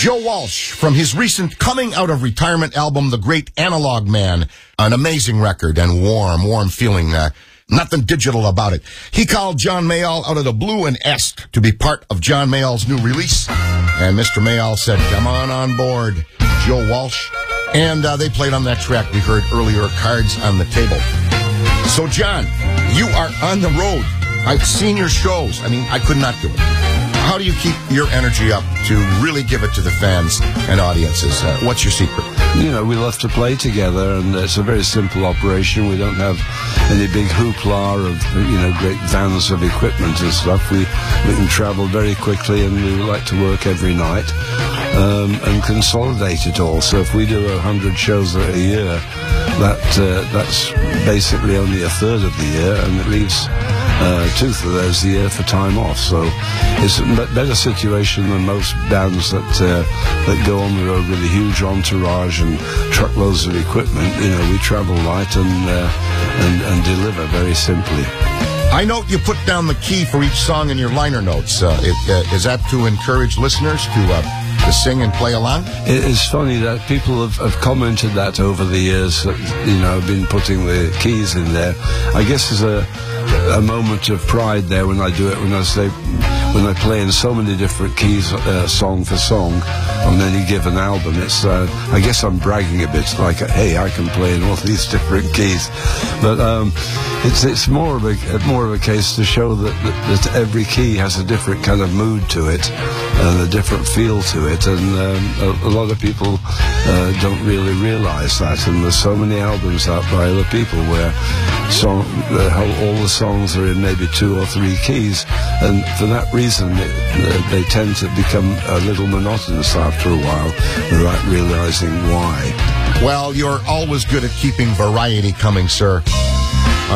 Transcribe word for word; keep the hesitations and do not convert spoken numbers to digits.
Joe Walsh from his recent coming out of retirement album, The Great Analog Man. An amazing record and warm, warm feeling. Uh, nothing digital about it. He called John Mayall out of the blue and asked to be part of John Mayall's new release. And Mister Mayall said, come on on board, Joe Walsh. And uh, they played on that track we heard earlier, Cards on the Table. So, John, you are on the road. I've seen your shows. I mean, I could not do it. How do you keep your energy up to really give it to the fans and audiences? Uh, what's your secret? You know, we love to play together, and it's a very simple operation. We don't have any big hoopla of, you know, great vans of equipment and stuff. We, we can travel very quickly, and we like to work every night um, and consolidate it all. So if we do a hundred shows a year, that uh, that's basically only a third of the year, and it leaves Uh, two-thirds a year for time off, so it's a better situation than most bands that uh, that go on the road with a huge entourage and truckloads of equipment. You know, we travel light and uh, and, and deliver very simply. I note you put down the key for each song in your liner notes. Uh, it, uh, is that to encourage listeners to uh, to sing and play along? It is funny that people have, have commented that over the years. That, you know, I've been putting the keys in there. I guess there's a a moment of pride there when I do it, when I say, when I play in so many different keys, uh, song for song, on any given album. It's, uh, I guess I'm bragging a bit, like, hey, I can play in all these different keys. But um, it's it's more of a more of a case to show that, that that every key has a different kind of mood to it and a different feel to it, and um, a, a lot of people uh, don't really realize that. And there's so many albums out by other people where song, the whole, all the songs are in maybe two or three keys, and for that reason it, uh, they tend to become a little monotonous after a while without realizing why. Well, you're always good at keeping variety coming, sir.